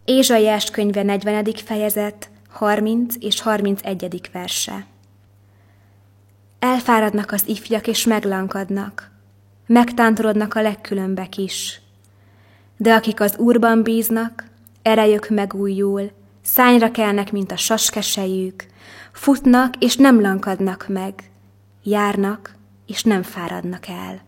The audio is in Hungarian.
Ézsaiás könyve 40. fejezet, 30 és 31. verse. Elfáradnak az ifjak és meglankadnak, megtántorodnak a legkülönbek is. De akik az Úrban bíznak, erejük megújul, szányra kelnek, mint a saskesejük, futnak és nem lankadnak meg, járnak és nem fáradnak el.